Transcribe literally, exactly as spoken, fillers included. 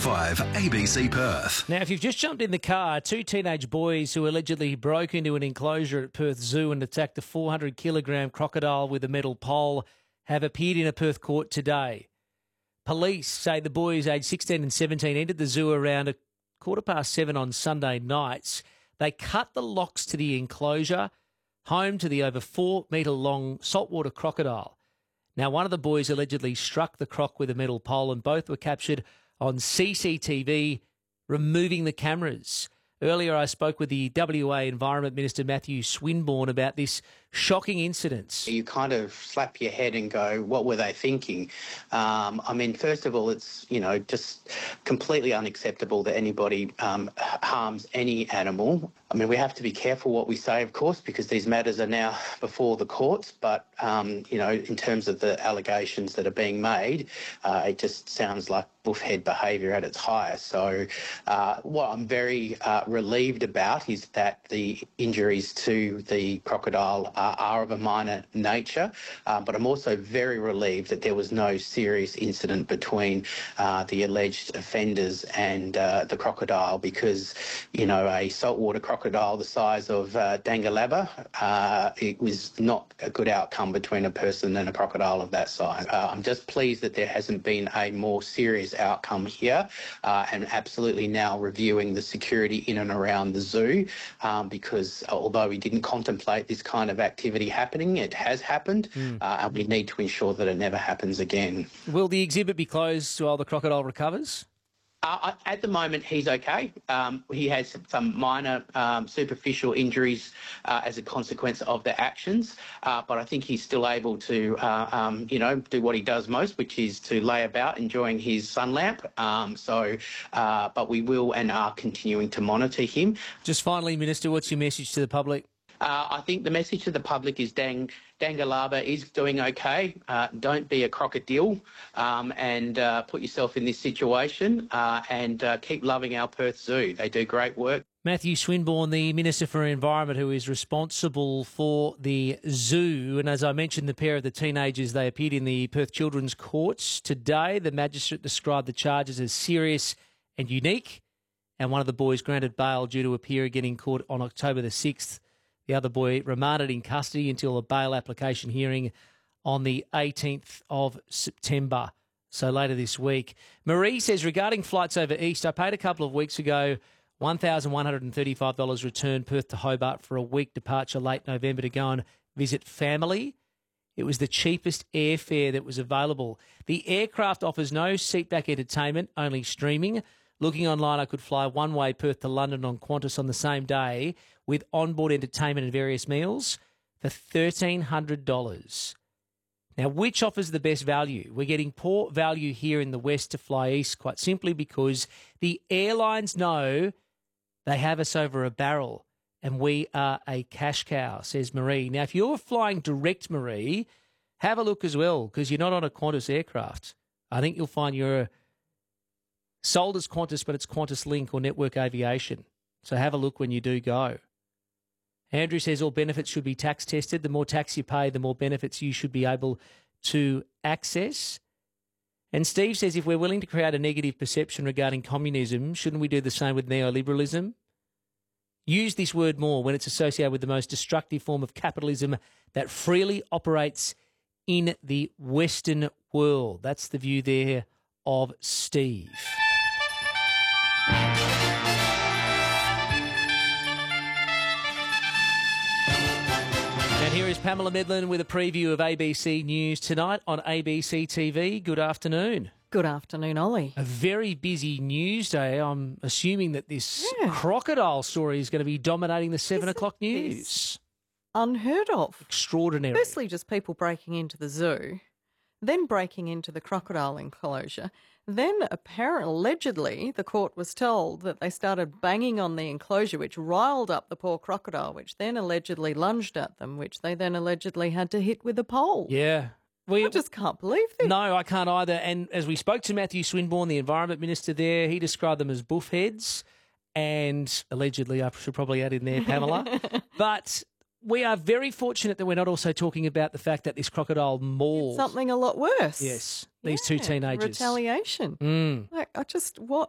five A B C Perth. Now, if you've just jumped in the car, two teenage boys who allegedly broke into an enclosure at Perth Zoo and attacked a four hundred kilogram crocodile with a metal pole have appeared in a Perth court today. Police say the boys, aged sixteen and seventeen, entered the zoo around a quarter past seven on Sunday nights. They cut the locks to the enclosure, home to the over four metre long saltwater crocodile. Now, one of the boys allegedly struck the croc with a metal pole and both were captured on C C T V, removing the cameras. Earlier, I spoke with the W A Environment Minister, Matthew Swinburne, about this shocking incident. You kind of slap your head and go, what were they thinking? Um, I mean, first of all, it's, you know, just completely unacceptable that anybody um, harms any animal. I mean, we have to be careful what we say, of course, because these matters are now before the courts. But, um, you know, in terms of the allegations that are being made, uh, it just sounds like buffhead behaviour at its highest. So uh, what I'm very uh, relieved about is that the injuries to the crocodile are, are of a minor nature, uh, but I'm also very relieved that there was no serious incident between uh, the alleged offenders and uh, the crocodile, because, you know, a saltwater crocodile the size of uh, Dangalaba, uh, it was not a good outcome between a person and a crocodile of that size. Uh, I'm just pleased that there hasn't been a more serious outcome here, uh, and absolutely now reviewing the security in and around the zoo, um, because although we didn't contemplate this kind of activity happening, it has happened, mm. uh, and we need to ensure that it never happens again. Will the exhibit be closed while the crocodile recovers? Uh, at the moment, he's okay. Um, he has some minor um, superficial injuries uh, as a consequence of the actions, uh, but I think he's still able to, uh, um, you know, do what he does most, which is to lay about enjoying his sun lamp. Um, so, uh, but we will and are continuing to monitor him. Just finally, Minister, what's your message to the public? Uh, I think the message to the public is Dang, Dangalaba is doing okay. Uh, don't be a crocodile, um, and uh, put yourself in this situation, uh, and uh, keep loving our Perth Zoo. They do great work. Matthew Swinburne, the Minister for Environment, who is responsible for the zoo. And as I mentioned, the pair of the teenagers, they appeared in the Perth Children's Courts today. The magistrate described the charges as serious and unique, and one of the boys granted bail due to appear again in court on October the sixth. The other boy remanded in custody until a bail application hearing on the eighteenth of September, so later this week. Marie says, regarding flights over east, I paid a couple of weeks ago one thousand one hundred thirty-five dollars return Perth to Hobart for a week departure late November to go and visit family. It was the cheapest airfare that was available. The aircraft offers no seatback entertainment, only streaming. Looking online, I could fly one-way Perth to London on Qantas on the same day with onboard entertainment and various meals for one thousand three hundred dollars. Now, which offers the best value? We're getting poor value here in the west to fly east, quite simply because the airlines know they have us over a barrel and we are a cash cow, says Marie. Now, if you're flying direct, Marie, have a look as well, because you're not on a Qantas aircraft. I think you'll find you're sold as Qantas, but it's Qantas Link or Network Aviation. So have a look when you do go. Andrew says all benefits should be tax tested. The more tax you pay, the more benefits you should be able to access. And Steve says if we're willing to create a negative perception regarding communism, shouldn't we do the same with neoliberalism? Use this word more when it's associated with the most destructive form of capitalism that freely operates in the Western world. That's the view there of Steve. And here is Pamela Medlin with a preview of A B C News tonight on A B C T V. Good afternoon. Good afternoon, Ollie. A very busy news day. I'm assuming that this Yeah. crocodile story is going to be dominating the seven Isn't o'clock this news. Unheard of. Extraordinary. Firstly, just people breaking into the zoo, then breaking into the crocodile enclosure. Then, apparently, allegedly, the court was told that they started banging on the enclosure, which riled up the poor crocodile, which then allegedly lunged at them, which they then allegedly had to hit with a pole. Yeah. We, I just can't believe this. No, I can't either. And as we spoke to Matthew Swinburne, the Environment Minister there, he described them as buffheads. And allegedly, I should probably add in there, Pamela. But we are very fortunate that we're not also talking about the fact that this crocodile mauled Something a lot worse. Yes, these Yeah, two teenagers. Retaliation. Mm. Like, I just, what